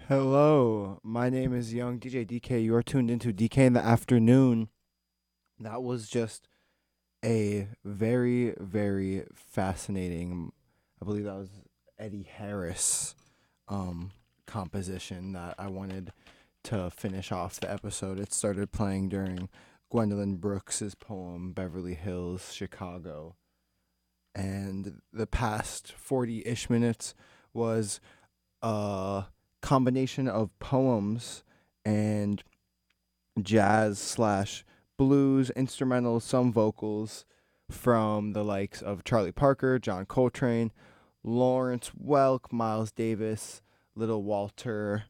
Hello, my name is Young DJ DK. You are tuned into DK in the afternoon. That was just a very, very fascinating. I believe that was Eddie Harris um, composition that I wanted to finish off the episode. It started playing during Gwendolyn Brooks's poem Beverly Hills, Chicago. And the past 40-ish minutes was a combination of poems and jazz slash blues, instrumentals, some vocals from the likes of Charlie Parker, John Coltrane, Lawrence Welk, Miles Davis, Little Walter,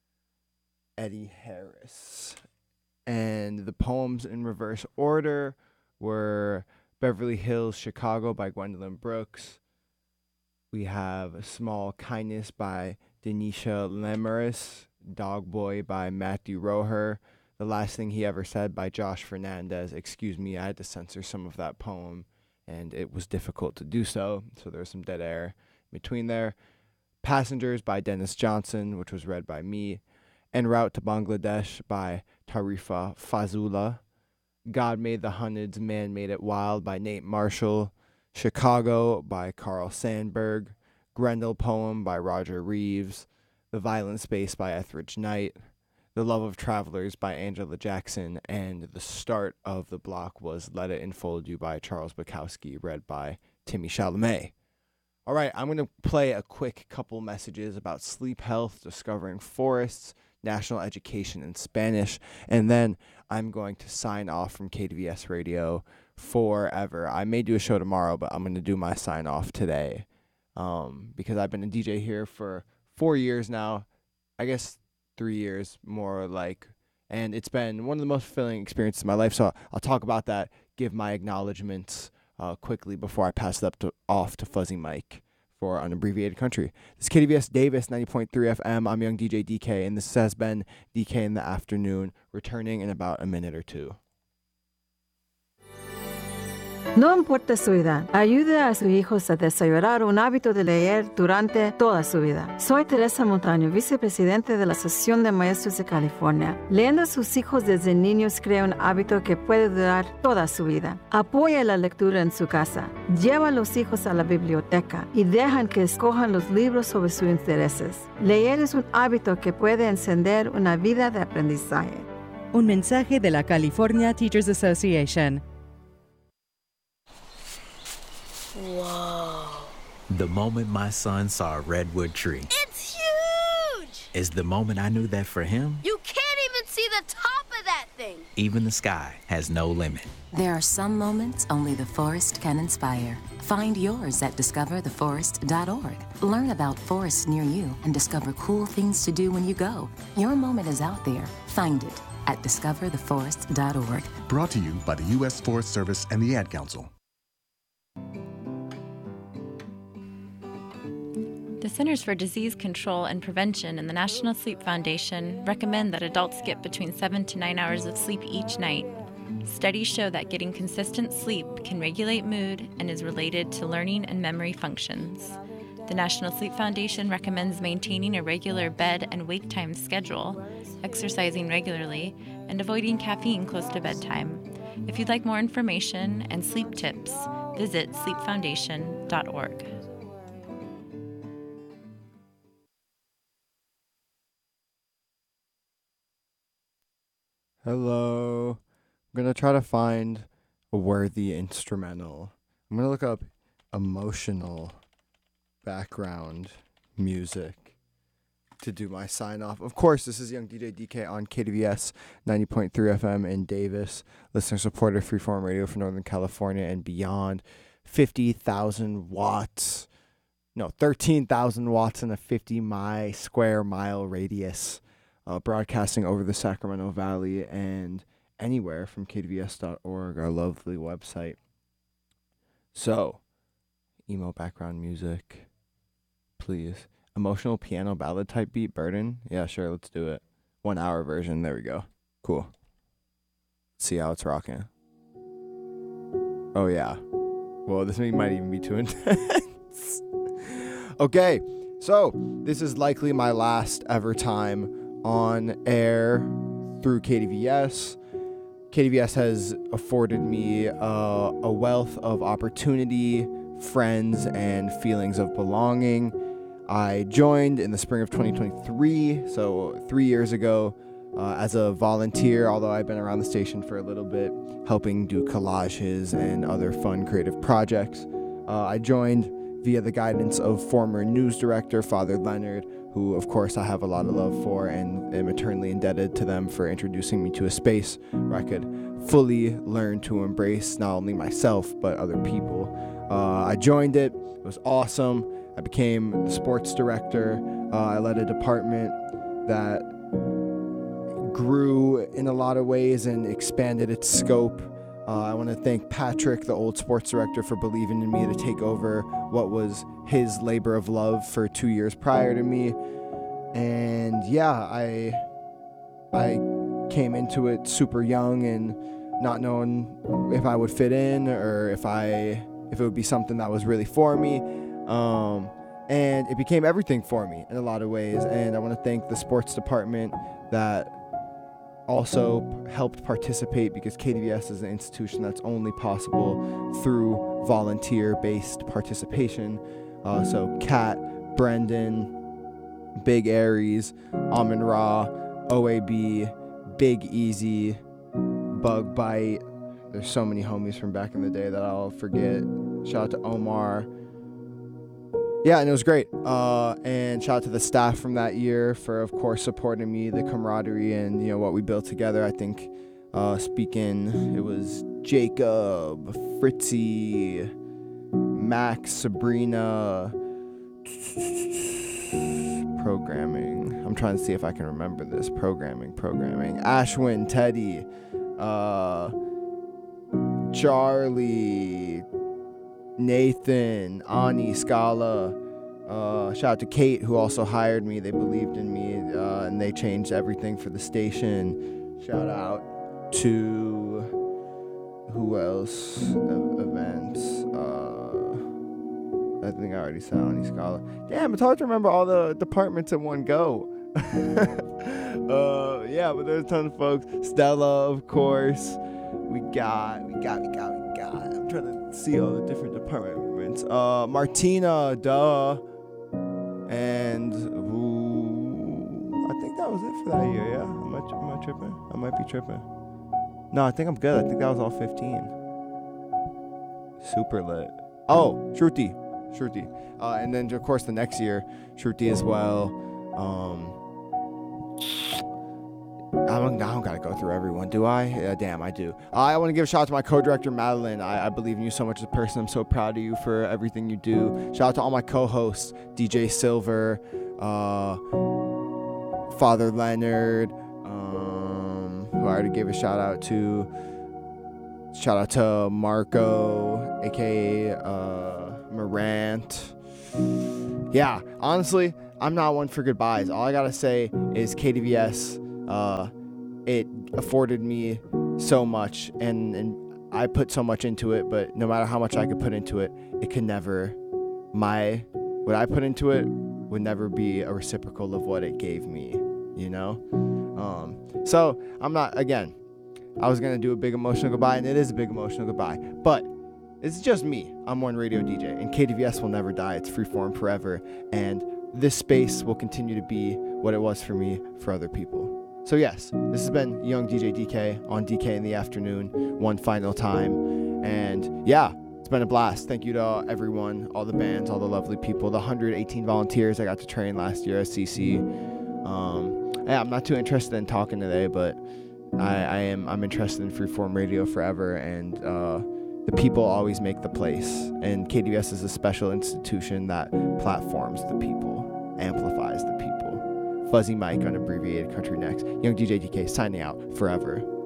Eddie Harris. And the poems in reverse order were Beverly Hills, Chicago by Gwendolyn Brooks. We have Small Kindness by Denisha Lemaris, Dog Boy by Matthew Roher, The Last Thing He Ever Said by Josh Fernandez. Excuse me, I had to censor some of that poem, and it was difficult to do so there was some dead air between there. Passengers by Dennis Johnson, which was read by me. En Route to Bangladesh by Tarifa Fazula. God Made the Hunnids, Man Made It Wild by Nate Marshall. Chicago by Carl Sandburg. Grendel Poem by Roger Reeves. The Violent Space by Etheridge Knight. The Love of Travelers by Angela Jackson. And the start of the block was Let It Enfold You by Charles Bukowski, read by Timmy Chalamet. All right, I'm going to play a quick couple messages about sleep health, discovering forests, national education in Spanish, and then I'm going to sign off from KDVS Radio forever. I may do a show tomorrow, but I'm going to do my sign off today because I've been a DJ here for 4 years now, I guess 3 years more like, and it's been one of the most fulfilling experiences of my life, so I'll talk about that, give my acknowledgments quickly before I pass it off to Fuzzy Mike for Unabbreviated Country. This is KDVS Davis, 90.3 FM. I'm Young DJ DK, and this has been DK in the Afternoon, returning in about a minute or two. No importa su edad, ayude a sus hijos a desarrollar un hábito de leer durante toda su vida. Soy Teresa Montaño, vicepresidente de la Asociación de Maestros de California. Leyendo a sus hijos desde niños crea un hábito que puede durar toda su vida. Apoya la lectura en su casa. Lleva a los hijos a la biblioteca y dejan que escojan los libros sobre sus intereses. Leer es un hábito que puede encender una vida de aprendizaje. Un mensaje de la California Teachers Association. Whoa. The moment my son saw a redwood tree. It's huge! Is the moment I knew that for him, You can't even see the top of that thing. even the sky has no limit. There are some moments only the forest can inspire. Find yours at discovertheforest.org. Learn about forests near you and discover cool things to do when you go. Your moment is out there. Find it at discovertheforest.org. Brought to you by the U.S. Forest Service and the Ad Council. The Centers for Disease Control and Prevention and the National Sleep Foundation recommend that adults get between 7 to 9 hours of sleep each night. Studies show that getting consistent sleep can regulate mood and is related to learning and memory functions. The National Sleep Foundation recommends maintaining a regular bed and wake time schedule, exercising regularly, and avoiding caffeine close to bedtime. If you'd like more information and sleep tips, visit sleepfoundation.org. Hello. I'm going to try to find a worthy instrumental. I'm going to look up emotional background music to do my sign off. Of course, this is Young DJ DK on KDVS 90.3 FM in Davis, listener supported freeform radio for Northern California and beyond. 50,000 watts. No, 13,000 watts in a 50 square mile radius. Broadcasting over the Sacramento Valley and anywhere from kdvs.org, our lovely website. So, emo background music, please. Emotional piano ballad type beat, Burden? Yeah, sure, let's do it. 1 hour version, there we go. Cool. See how it's rocking. Oh, yeah. Well, this might even be too intense. Okay, So, this is likely my last ever time on air through KDVS. KDVS has afforded me a wealth of opportunity, friends, and feelings of belonging. I joined in the spring of 2023, so 3 years ago, as a volunteer, although I've been around the station for a little bit, helping do collages and other fun creative projects. I joined via the guidance of former news director Father Leonard, who of course I have a lot of love for and am eternally indebted to them for introducing me to a space where I could fully learn to embrace not only myself but other people. I joined it. It was awesome. I became the sports director. I led a department that grew in a lot of ways and expanded its scope. I want to thank Patrick, the old sports director, for believing in me to take over what was his labor of love for 2 years prior to me. And yeah, I came into it super young and not knowing if I would fit in or if it would be something that was really for me. And it became everything for me in a lot of ways. And I want to thank the sports department that also helped participate, because KDVS is an institution that's only possible through volunteer-based participation. So Kat, Brendan, Big Aries, Amin Ra, OAB, Big Easy, Bug Bite. There's so many homies from back in the day that I'll forget. Shout out to Omar. Yeah, and it was great. And shout out to the staff from that year for, of course, supporting me, the camaraderie, and what we built together. I think speaking, it was Jacob, Fritzy, Max, Sabrina, programming. I'm trying to see if I can remember this. Programming. Ashwin, Teddy, Charlie, Nathan, Ani, Scala. Shout out to Kate, who also hired me. They believed in me, and they changed everything for the station. Shout out to who else? Events. I think I already said Ani, Scala. Damn, it's hard to remember all the departments in one go. Yeah, but there's a ton of folks. Stella, of course. We got. I'm trying to see all the different departments. Martina, duh. And I think that was it for that year, yeah? Am I tripping? I might be tripping. No, I think I'm good. I think that was all 15. Super lit. Oh, Shruti. And then, of course, the next year, Shruti as well. I don't gotta go through everyone, do I? Damn, I do. I want to give a shout out to my co-director, Madeline. I believe in you so much as a person. I'm so proud of you for everything you do. Shout out to all my co-hosts, DJ Silver, Father Leonard, who I already gave a shout out to. Shout out to Marco, aka Morant. Yeah, honestly, I'm not one for goodbyes. All I gotta say is KDVS. It afforded me so much, and I put so much into it, but no matter how much I could put into it, it could never, what I put into it would never be a reciprocal of what it gave me, So I'm not, again, I was going to do a big emotional goodbye, and it is a big emotional goodbye, but it's just me. I'm one radio DJ, and KDVS will never die. It's freeform forever, and this space will continue to be what it was for me for other people. So yes, this has been Young DJ DK on DK in the Afternoon, one final time. And yeah, it's been a blast. Thank you to everyone, all the bands, all the lovely people, the 118 volunteers I got to train last year at CC. Yeah, I'm not too interested in talking today, but I'm interested in freeform radio forever, and the people always make the place. And KDVS is a special institution that platforms the people, amplifies the people. Fuzzy Mike on Abbreviated Country Next. Young DJ DK signing out forever.